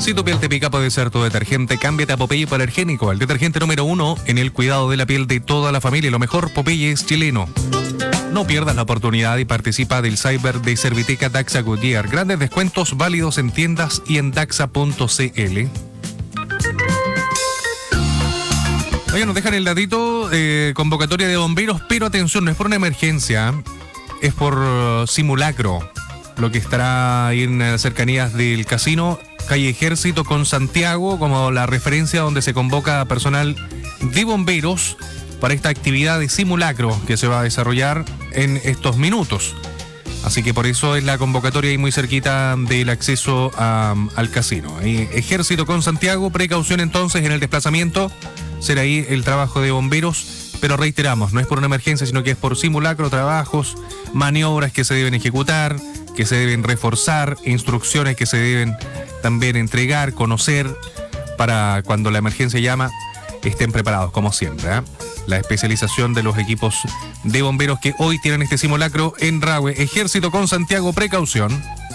Si tu piel te pica, puede ser tu detergente. Cámbiate a Popeye Hipoalergénico, el detergente número 1 en el cuidado de la piel de toda la familia. Lo mejor, Popeye es chileno. No pierdas la oportunidad y participa del Cyber de Serviteca Daxa Goodyear. Grandes descuentos válidos en tiendas y en daxa.cl. Oye, nos dejan el datito, convocatoria de bomberos, pero atención, no es por una emergencia, es por simulacro. Lo que estará ahí en las cercanías del casino, calle Ejército con Santiago, como la referencia donde se convoca a personal de bomberos para esta actividad de simulacro que se va a desarrollar en estos minutos. Así que por eso es la convocatoria ahí muy cerquita del acceso al casino. Ahí, Ejército con Santiago, precaución entonces en el desplazamiento. Será ahí el trabajo de bomberos, pero reiteramos, no es por una emergencia, sino que es por simulacro, trabajos, maniobras que se deben ejecutar, que se deben reforzar, instrucciones que se deben también entregar, conocer, para cuando la emergencia llama, estén preparados, como siempre, ¿eh? La especialización de los equipos de bomberos que hoy tienen este simulacro en Rahue. Ejército con Santiago, precaución.